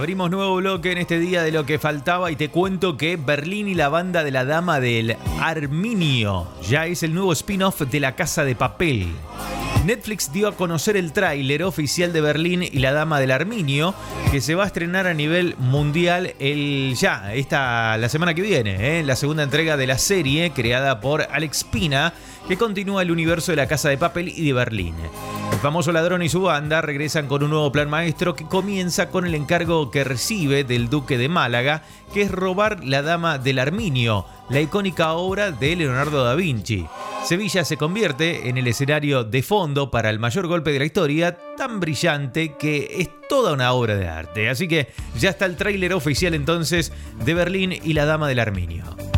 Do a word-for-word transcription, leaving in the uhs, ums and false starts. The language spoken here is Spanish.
Abrimos nuevo bloque en este día de lo que faltaba y te cuento que Berlín y la banda de la Dama del Arminio ya es el nuevo spin-off de La Casa de Papel. Netflix dio a conocer el tráiler oficial de Berlín y la Dama del Arminio, que se va a estrenar a nivel mundial el ya, esta, la semana que viene, ¿eh? La segunda entrega de la serie creada por Alex Pina, que continúa el universo de La Casa de Papel y de Berlín. El famoso ladrón y su banda regresan con un nuevo plan maestro que comienza con el encargo que recibe del duque de Málaga, que es robar la Dama del Arminio, la icónica obra de Leonardo da Vinci. Sevilla se convierte en el escenario de fondo para el mayor golpe de la historia, tan brillante que es toda una obra de arte. Así que ya está el tráiler oficial entonces de Berlín y la Dama del Arminio.